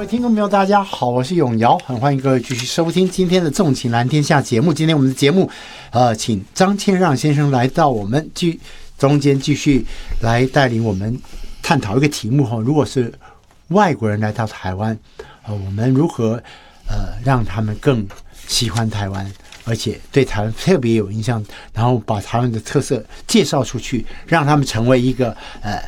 各位听众朋友，大家好，我是永尧，很欢迎各位继续收听今天的《纵情蓝天下》节目。今天我们的节目，请张谦让先生来到我们中间继续来带领我们探讨一个题目哈。如果是外国人来到台湾，我们如何让他们更喜欢台湾，而且对台湾特别有印象，然后把台湾的特色介绍出去，让他们成为一个